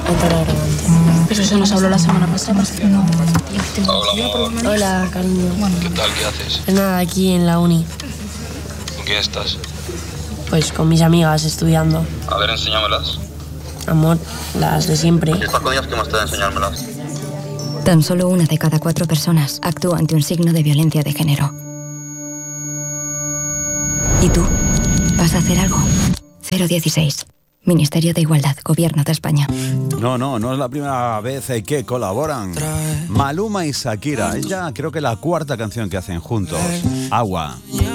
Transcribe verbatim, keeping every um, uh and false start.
Entra la grabante. Pero eso nos habló la semana pasada. Hola, amor. Hola, cariño. ¿Qué tal? ¿Qué haces? Pues nada, aquí en la uni. ¿Con quién estás? Pues con mis amigas estudiando. A ver, enséñamelas. Amor, las de siempre. Si estás con ellas, ¿qué más te da enseñármelas? Tan solo una de cada cuatro personas actúa ante un signo de violencia de género. ¿Y tú? ¿Vas a hacer algo? cero dieciséis. Ministerio de Igualdad, Gobierno de España. No, no, no es la primera vez que colaboran. Maluma y Shakira. Es ya creo que la cuarta canción que hacen juntos. Agua.